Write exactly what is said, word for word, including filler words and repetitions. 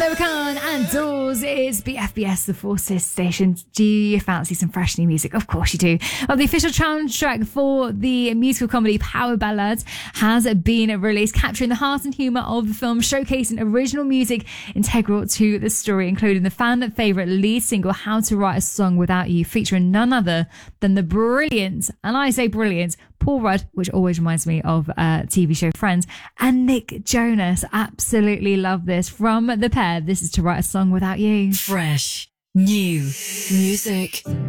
Oliver Kahn and Doors is B F B S, the Forces station. Do you fancy some fresh new music? Of course you do. Well, the official soundtrack for the musical comedy Power Ballads has been released, capturing the heart and humour of the film, showcasing original music integral to the story, including the fan favourite lead single How to Write a Song Without You, featuring none other than the brilliant, and I say brilliant, Paul Rudd, which always reminds me of uh, T V show Friends, and Nick Jonas. Absolutely love this from the pair. This is To Write a Song Without You. Fresh, new music.